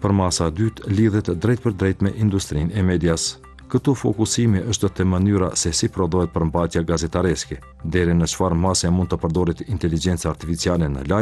Për masa e dytë lidhet drejt për drejt me industrinë e medias. Këtu fokusimi është te mënyra se si prodhohet përmbajtja gazetareske, deri në çfarë mase mund të përdoret inteligjenca artificiale në lajme